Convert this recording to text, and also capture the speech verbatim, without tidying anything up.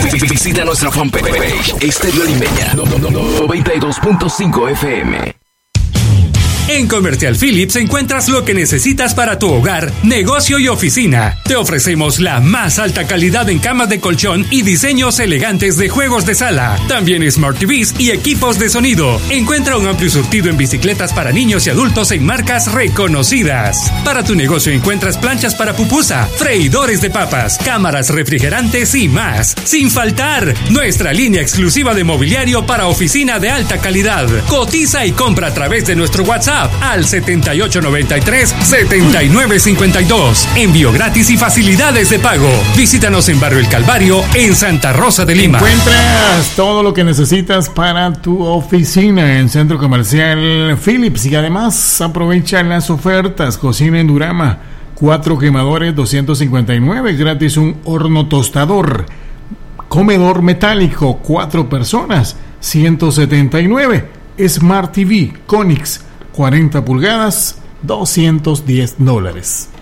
Visita nuestra fanpage Estéreo Limeña noventa y dos punto cinco F M. En Comercial Philips encuentras lo que necesitas para tu hogar, negocio y oficina. Te ofrecemos la más alta calidad en camas de colchón y diseños elegantes de juegos de sala. También Smart T Vs y equipos de sonido. Encuentra un amplio surtido en bicicletas para niños y adultos en marcas reconocidas. Para tu negocio encuentras planchas para pupusa, freidores de papas, cámaras refrigerantes y más. Sin faltar, nuestra línea exclusiva de mobiliario para oficina de alta calidad. Cotiza y compra a través de nuestro WhatsApp al setenta y ocho noventa y tres setenta y nueve cincuenta y dos. Envío gratis y facilidades de pago. Visítanos en Barrio El Calvario, en Santa Rosa de Lima. Encuentras todo lo que necesitas para tu oficina en Centro Comercial Philips y además aprovecha las ofertas. Cocina en Durama, cuatro quemadores doscientos cincuenta y nueve, gratis un horno tostador. Comedor metálico, cuatro personas, ciento setenta y nueve. Smart T V Conix, cuarenta pulgadas, doscientos diez dólares.